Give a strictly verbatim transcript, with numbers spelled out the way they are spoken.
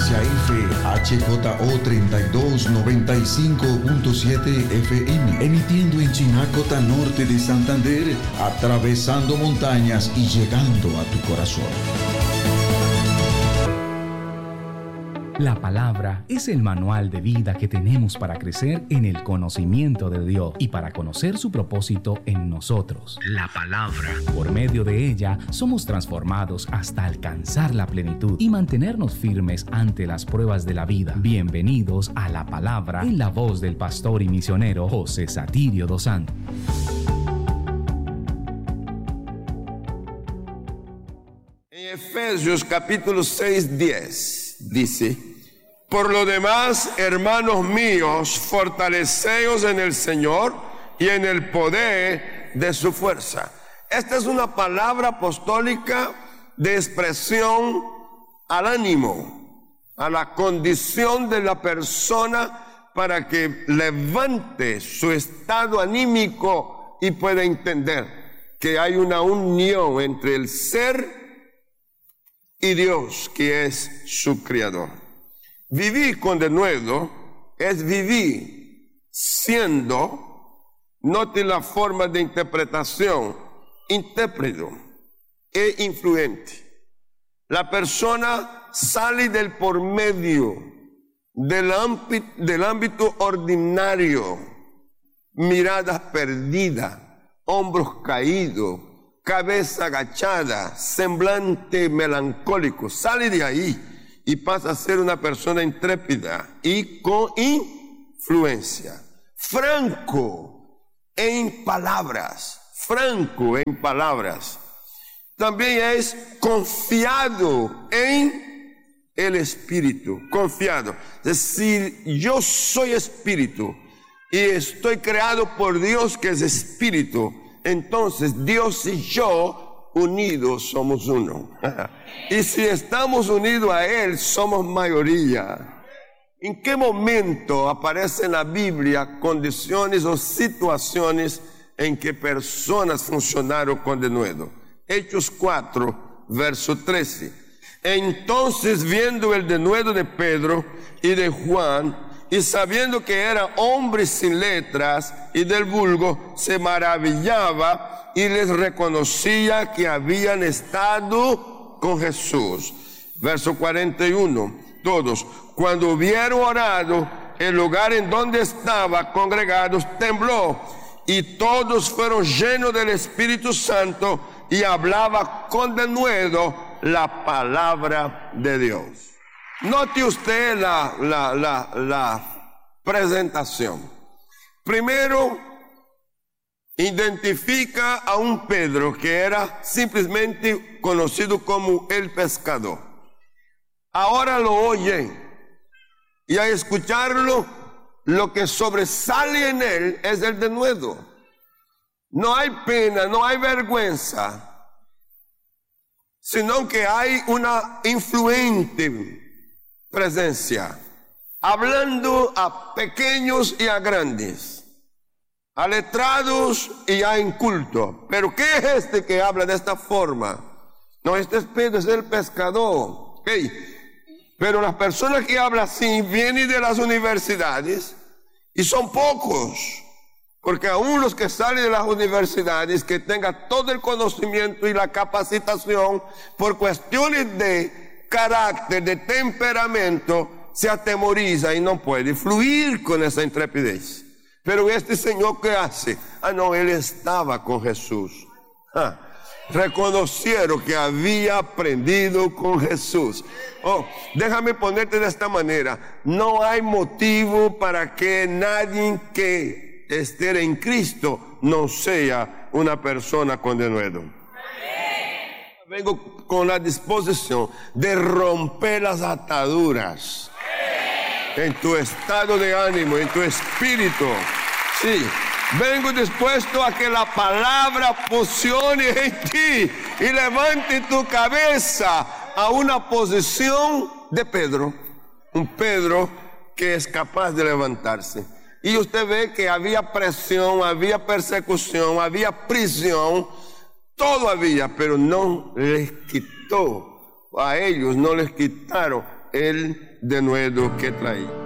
frecuencia F H J O treinta y dos noventa y cinco punto siete F M, emitiendo en Chinacota Norte de Santander, atravesando montañas y llegando a tu corazón. La palabra es el manual de vida que tenemos para crecer en el conocimiento de Dios y para conocer su propósito en nosotros. La palabra. Por medio de ella somos transformados hasta alcanzar la plenitud y mantenernos firmes ante las pruebas de la vida. Bienvenidos a La Palabra en la voz del pastor y misionero José Satirio dos Santos. En Efesios capítulo seis, diez. Dice: por lo demás, hermanos míos, fortaleceos en el Señor y en el poder de su fuerza. Esta es una palabra apostólica de expresión al ánimo, a la condición de la persona para que levante su estado anímico y pueda entender que hay una unión entre el ser y Dios, que es su creador. Vivir con denuedo es vivir siendo, note la forma de interpretación, intérprete e influente. La persona sale del por medio del ámbito, del ámbito ordinario, miradas perdidas, hombros caídos, cabeza agachada, semblante melancólico, sale de ahí y pasa a ser una persona intrépida y con influencia. Franco en palabras, franco en palabras. También es confiado en el Espíritu, confiado. Es decir, yo soy Espíritu y estoy creado por Dios, que es Espíritu. Entonces Dios y yo unidos somos uno. Y si estamos unidos a Él, somos mayoría. ¿En qué momento aparece en la Biblia condiciones o situaciones en que personas funcionaron con denuedo? Hechos cuatro, verso trece. Entonces, viendo el denuedo de Pedro y de Juan, y sabiendo que eran hombres sin letras y del vulgo, se maravillaba y les reconocía que habían estado con Jesús. Verso cuarenta y uno. Todos, cuando hubieron orado, el lugar en donde estaban congregados tembló, y todos fueron llenos del Espíritu Santo y hablaba con denuedo la palabra de Dios. Note usted la, la, la, la presentación. Primero, identifica a un Pedro que era simplemente conocido como el pescador. Ahora lo oyen, y al escucharlo, lo que sobresale en él es el denuedo. No hay pena, no hay vergüenza, sino que hay una influente presencia, hablando a pequeños y a grandes, a letrados y a incultos. Pero ¿qué es este que habla de esta forma? No, este es Pedro, es el pescador. Okay. Pero las personas que hablan así vienen de las universidades y son pocos, porque aún los que salen de las universidades, que tengan todo el conocimiento y la capacitación, por cuestiones de carácter, de temperamento, se atemoriza y no puede fluir con esa intrepidez. Pero este señor, ¿qué hace? Ah, no, él estaba con Jesús. Ah, reconocieron que había aprendido con Jesús. Oh, déjame ponerte de esta manera: no hay motivo para que nadie que esté en Cristo no sea una persona con denuedo. Vengo con la disposición de romper las ataduras en tu estado de ánimo, en tu espíritu. Sí, vengo dispuesto a que la palabra funcione en ti y levante tu cabeza a una posición de Pedro. Un Pedro que es capaz de levantarse. Y usted ve que había presión, había persecución, había prisión. Todo había, pero no les quitó, a ellos no les quitaron el denuedo que traía.